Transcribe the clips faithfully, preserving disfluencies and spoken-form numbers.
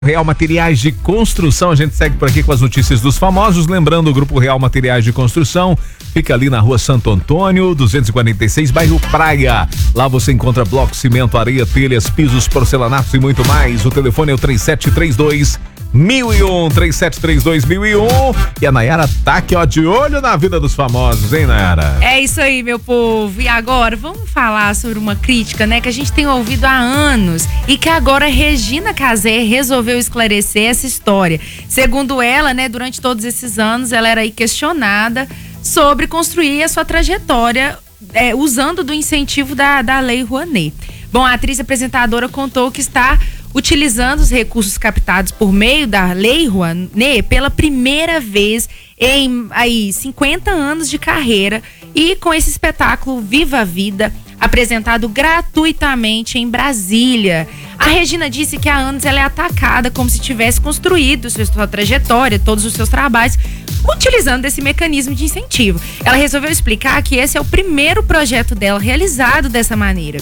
Real Materiais de Construção, a gente segue por aqui com as notícias dos famosos, lembrando o Grupo Real Materiais de Construção, fica ali na rua Santo Antônio, duzentos e quarenta e seis, bairro Praia. Lá você encontra bloco, cimento, areia, telhas, pisos, porcelanatos e muito mais. O telefone é o três sete três dois mil e um, três sete três dois mil e um. E a Nayara tá aqui, ó, de olho na vida dos famosos, hein, Nayara? É isso aí, meu povo. E agora, vamos falar sobre uma crítica, né, que a gente tem ouvido há anos e que agora Regina Casé resolveu esclarecer essa história. Segundo ela, né, durante todos esses anos, ela era aí questionada sobre construir a sua trajetória é, usando do incentivo da, da Lei Rouanet. Bom, a atriz apresentadora contou que está utilizando os recursos captados por meio da Lei Rouanet pela primeira vez em aí, cinquenta anos de carreira e com esse espetáculo Viva a Vida, apresentado gratuitamente em Brasília. A Regina disse que há anos ela é atacada como se tivesse construído sua trajetória, todos os seus trabalhos, utilizando esse mecanismo de incentivo. Ela resolveu explicar que esse é o primeiro projeto dela realizado dessa maneira.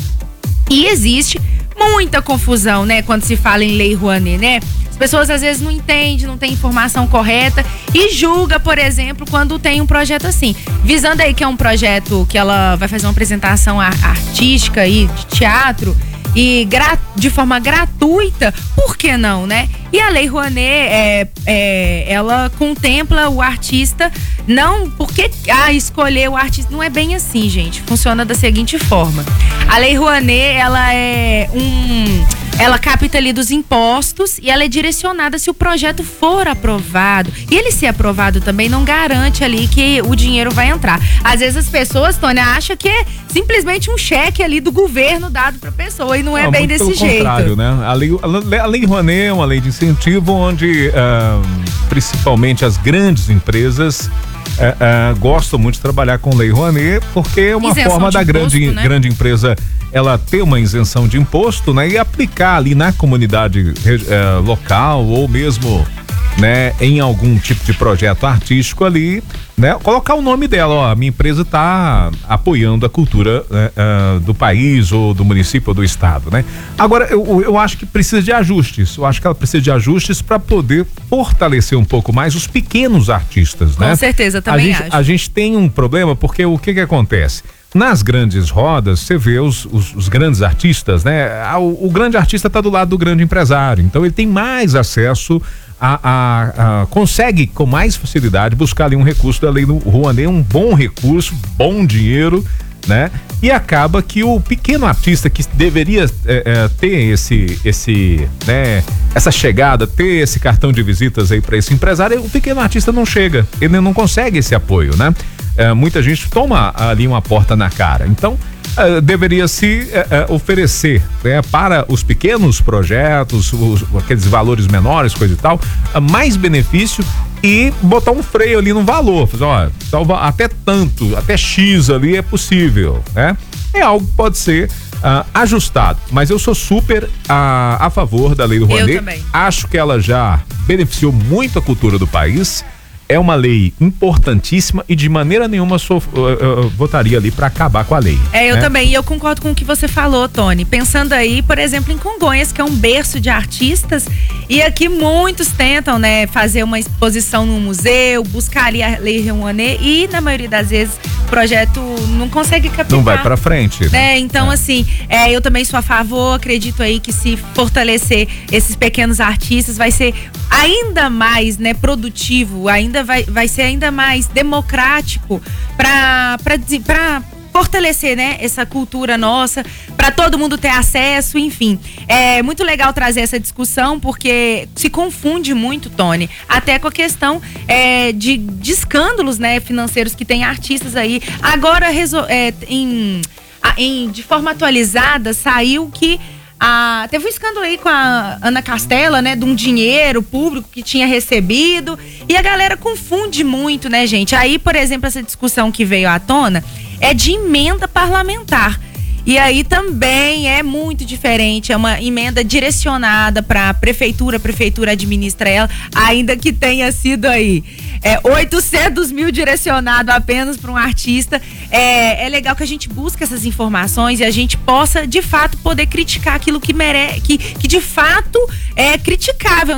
E existe muita confusão, né, quando se fala em Lei Rouanet, né? As pessoas às vezes não entendem, não têm informação correta e julga, por exemplo, quando tem um projeto assim. Visando aí que é um projeto que ela vai fazer uma apresentação artística aí, de teatro, e gra- de forma gratuita, por que não, né? E a Lei Rouanet, é, é, ela contempla o artista, não porque ah, escolher o artista, não é bem assim, gente. Funciona da seguinte forma: a Lei Rouanet, ela é um... Ela capta ali dos impostos e ela é direcionada se o projeto for aprovado. E ele ser aprovado também não garante ali que o dinheiro vai entrar. Às vezes as pessoas, Tônia, acham que é simplesmente um cheque ali do governo dado pra pessoa e não é não, bem desse jeito. Pelo contrário, né? A lei, a lei Rouanet é uma lei de incentivo onde uh, principalmente as grandes empresas Uh, uh, gostam muito de trabalhar com Lei Rouanet porque é uma isenção forma da imposto, grande, né? grande empresa ela ter uma isenção de imposto, né, e aplicar ali na comunidade uh, local ou mesmo, né, em algum tipo de projeto artístico ali, né, colocar o nome dela, ó, a minha empresa está apoiando a cultura né, uh, do país ou do município ou do estado, né? Agora, eu, eu acho que precisa de ajustes, eu acho que ela precisa de ajustes para poder fortalecer um pouco mais os pequenos artistas, né? Com certeza, também a gente, acho. A gente tem um problema porque o que que acontece? Nas grandes rodas, você vê os, os, os grandes artistas, né? O, o grande artista está do lado do grande empresário, então ele tem mais acesso A, a, a, consegue com mais facilidade buscar ali um recurso da Lei Rouanet, um bom recurso, bom dinheiro, né? E acaba que o pequeno artista que deveria é, é, ter esse, esse, né? Essa chegada, ter esse cartão de visitas aí para esse empresário, o pequeno artista não chega, ele não consegue esse apoio, né? É, muita gente toma ali uma porta na cara, então Uh, deveria se uh, uh, oferecer, né, para os pequenos projetos, os, aqueles valores menores, coisa e tal, uh, mais benefício e botar um freio ali no valor. Fazer, ó, salva, até tanto, até X ali é possível, né? É algo que pode ser uh, ajustado, mas eu sou super uh, a favor da Lei do Rouanet. Eu também. Acho que ela já beneficiou muito a cultura do país. É uma lei importantíssima e de maneira nenhuma sou, uh, uh, votaria ali para acabar com a lei. É, eu né? também, e eu concordo com o que você falou, Tony. Pensando aí, por exemplo, em Congonhas, que é um berço de artistas, e aqui muitos tentam, né, fazer uma exposição no museu, buscar ali a Lei Rouanet e, na maioria das vezes, o projeto não consegue captar. Não vai para frente. Né? É, então, é. assim, é, eu também sou a favor, acredito aí que se fortalecer esses pequenos artistas vai ser ainda mais, né, produtivo, ainda vai, vai ser ainda mais democrático para para fortalecer, né, essa cultura nossa, para todo mundo ter acesso, enfim. É muito legal trazer essa discussão porque se confunde muito, Tony, até com a questão é, de, de escândalos, né, financeiros que tem artistas aí. Agora, é, em, em, de forma atualizada, saiu que Ah, teve um escândalo aí com a Ana Castela, né? De um dinheiro público que tinha recebido. E a galera confunde muito, né, gente? Aí, por exemplo, essa discussão que veio à tona é de emenda parlamentar. E aí também é muito diferente, é uma emenda direcionada para a prefeitura, a prefeitura administra ela, ainda que tenha sido aí é, oitocentos mil direcionado apenas para um artista. É, é legal que a gente busque essas informações e a gente possa, de fato, poder criticar aquilo que merece, que, que de fato é criticável.